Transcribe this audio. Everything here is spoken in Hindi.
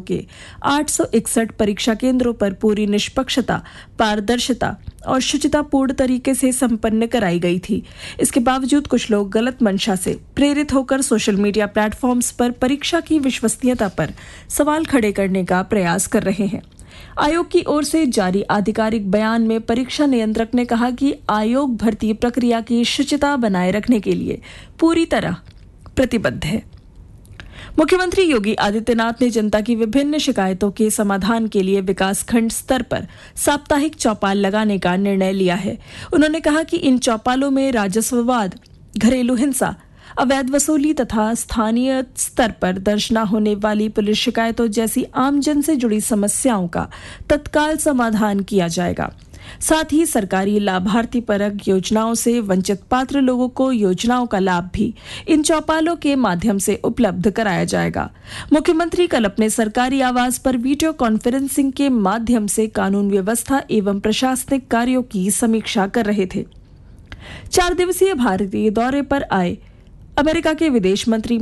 के 861 परीक्षा केंद्रों पर पूरी निष्पक्षता, पारदर्शिता और शुचितापूर्ण तरीके से संपन्न कराई गई थी। इसके बावजूद कुछ लोग गलत मंशा से प्रेरित होकर सोशल मीडिया प्लेटफॉर्म्स पर परीक्षा की विश्वसनीयता पर सवाल खड़े करने का प्रयास कर रहे हैं। आयोग की ओर से जारी आधिकारिक बयान में परीक्षा नियंत्रक ने कहा कि आयोग भर्ती प्रक्रिया की शुचिता बनाए रखने के लिए पूरी तरह प्रतिबद्ध है। मुख्यमंत्री योगी आदित्यनाथ ने जनता की विभिन्न शिकायतों के समाधान के लिए विकासखंड स्तर पर साप्ताहिक चौपाल लगाने का निर्णय लिया है। उन्होंने कहा कि इन चौपालों में राजस्ववाद, घरेलू हिंसा, अवैध वसूली तथा स्थानीय स्तर पर दर्ज न होने वाली पुलिस शिकायतों जैसी आमजन से जुड़ी समस्याओं का तत्काल समाधान किया जाएगा। साथ ही सरकारी लाभार्थी परक योजनाओं से वंचित पात्र लोगों को योजनाओं का लाभ भी इन चौपालों के माध्यम से उपलब्ध कराया जाएगा। मुख्यमंत्री कल अपने सरकारी आवास पर वीडियो कॉन्फ्रेंसिंग के माध्यम से कानून व्यवस्था एवं प्रशासनिक कार्यों की समीक्षा कर रहे थे। 4 दिवसीय भारतीय दौरे पर आए अमेरिका के विदेश मंत्री